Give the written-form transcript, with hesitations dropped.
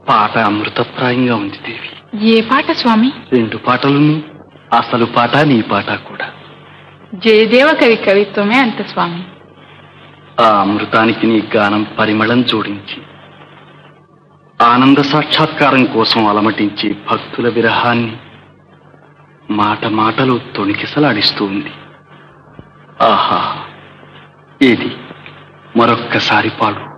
పాట అమృతప్రాయంగా ఉంది దేవి. ఏ పాట స్వామి? 2 పాటలును, అసలు పాట నీ పాట కూడా. జయదేవ కవి కవిత్వమే అంత స్వామి. ఆ అమృతానికి నీ గానం పరిమళం జోడించి ఆనంద సాక్షాత్కారం కోసం అలమటించి భక్తుల విరహాన్ని మాట మాటలు తొణికిసలాడిస్తూ ఉంది. ఆహా, ఏది మరొక్కసారి పాడు.